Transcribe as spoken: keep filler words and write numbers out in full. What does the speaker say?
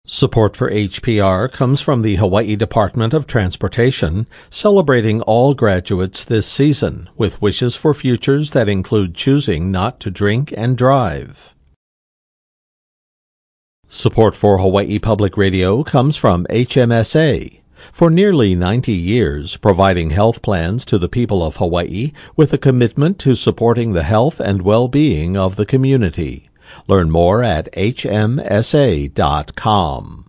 Support for H P R comes from the Hawaii Department of Transportation, celebrating all graduates this season with wishes for futures that include choosing not to drink and drive. Support for Hawaii Public Radio comes from H M S A. For nearly ninety years, providing health plans to the people of Hawaii with a commitment to supporting the health and well-being of the community. Learn more at H M S A dot com.